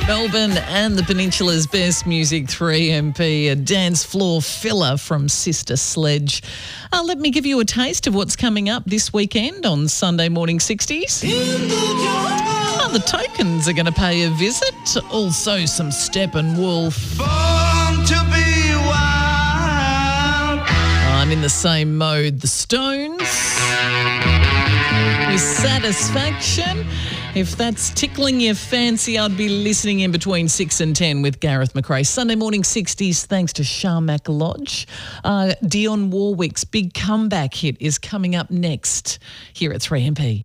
Melbourne and the Peninsula's best music, 3MP, a dance floor filler from Sister Sledge. Let me give you a taste of what's coming up this weekend on Sunday Morning 60s. The Tokens are going to pay a visit. Also some Steppenwolf. Born to be wild. I'm in the same mode. The Stones. With Satisfaction. If that's tickling your fancy, I'd be listening in between 6 and 10 with Gareth McRae. Sunday Morning 60s, thanks to Sharmak Lodge. Dionne Warwick's big comeback hit is coming up next here at 3MP.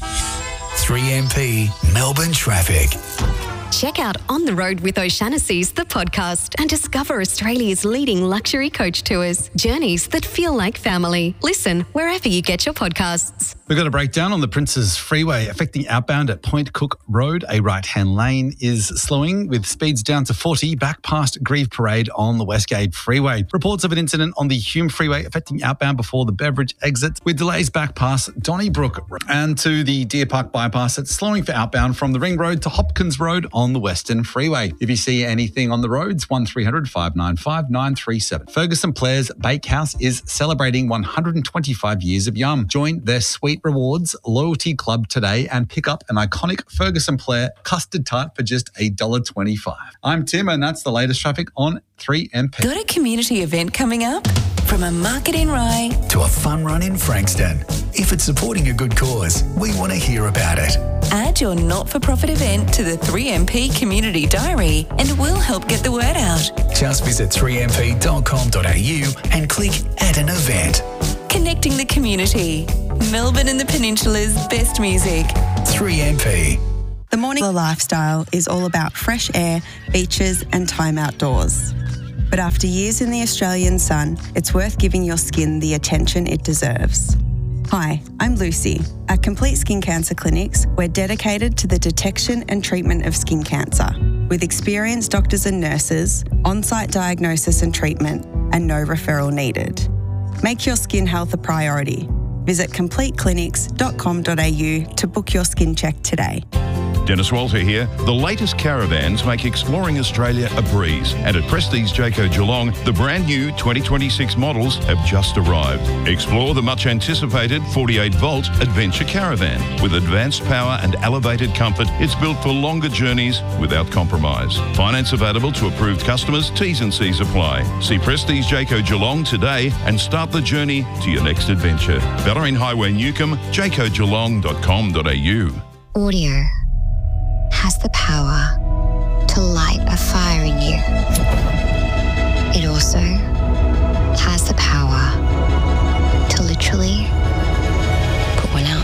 3MP Melbourne Traffic. Check out On the Road with O'Shanassy's, the podcast, and discover Australia's leading luxury coach tours. Journeys that feel like family. Listen wherever you get your podcasts. We've got a breakdown on the Princes Freeway affecting outbound at Point Cook Road. A right-hand lane is slowing with speeds down to 40 back past Grieve Parade on the Westgate Freeway. Reports of an incident on the Hume Freeway affecting outbound before the Beveridge exit with delays back past Donnybrook and to the Deer Park bypass. It's slowing for outbound from the Ring Road to Hopkins Road on the Western Freeway. If you see anything on the roads, 1300 595 937. Ferguson Blair's Bakehouse is celebrating 125 years of yum. Join their Sweet Rewards loyalty club today and pick up an iconic Ferguson Blair custard tart for just $1.25. I'm Tim and that's the latest traffic on 3MP. Got a community event coming up? From a market in Rye to a fun run in Frankston. If it's supporting a good cause, we want to hear about it. Add your not-for-profit event to the 3MP Community Diary and we'll help get the word out. Just visit 3mp.com.au and click Add an Event. Connecting the community. Melbourne and the Peninsula's best music. 3MP. The Morning lifestyle is all about fresh air, beaches and time outdoors. But after years in the Australian sun, it's worth giving your skin the attention it deserves. Hi, I'm Lucy. At Complete Skin Cancer Clinics, we're dedicated to the detection and treatment of skin cancer, with experienced doctors and nurses, on-site diagnosis and treatment, and no referral needed. Make your skin health a priority. Visit completeclinics.com.au to book your skin check today. Dennis Walter here. The latest caravans make exploring Australia a breeze. And at Prestige Jayco Geelong, the brand new 2026 models have just arrived. Explore the much anticipated 48-volt Adventure Caravan. With advanced power and elevated comfort, it's built for longer journeys without compromise. Finance available to approved customers. T's and C's apply. See Prestige Jayco Geelong today and start the journey to your next adventure. Bellarine Highway, Newcomb, jaycogeelong.com.au. Audio has the power to light a fire in you. It also has the power to literally put one out.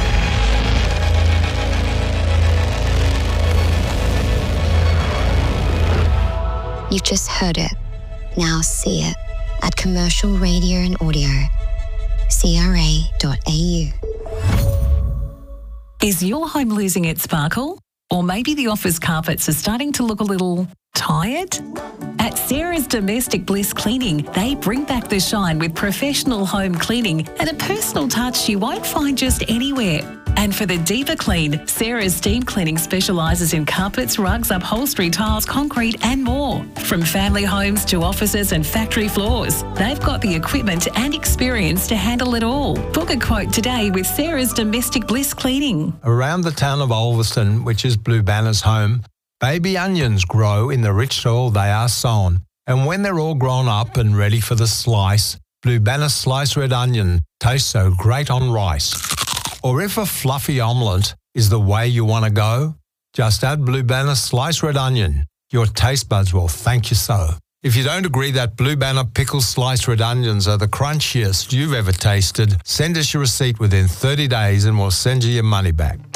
You've just heard it. Now see it at Commercial Radio and Audio, CRA.au. Is your home losing its sparkle? Or maybe the office carpets are starting to look a little tired? At Sarah's Domestic Bliss Cleaning, they bring back the shine with professional home cleaning and a personal touch you won't find just anywhere. And for the deeper clean, Sarah's Steam Cleaning specialises in carpets, rugs, upholstery, tiles, concrete and more. From family homes to offices and factory floors, they've got the equipment and experience to handle it all. Book a quote today with Sarah's Domestic Bliss Cleaning. Around the town of Ulverston, which is Blue Banner's home, baby onions grow in the rich soil they are sown. And when they're all grown up and ready for the slice, Blue Banner sliced red onion tastes so great on rice. Or if a fluffy omelette is the way you want to go, just add Blue Banner sliced red onion. Your taste buds will thank you so. If you don't agree that Blue Banner pickled sliced red onions are the crunchiest you've ever tasted, send us your receipt within 30 days and we'll send you your money back.